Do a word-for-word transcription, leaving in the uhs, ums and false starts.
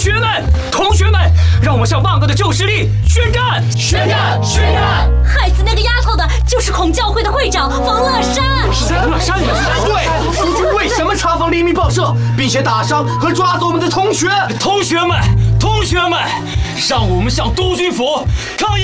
学们，同学们，让我们向万恶的旧势力宣战！ 宣战！宣战！ 害死那个丫头的就是孔教会的会长冯乐山。 冯乐山也是。 对，苏军为什么查封黎明报社，并且打伤和抓走我们的同学？ 同学们，同学们，让我们向督军府抗议！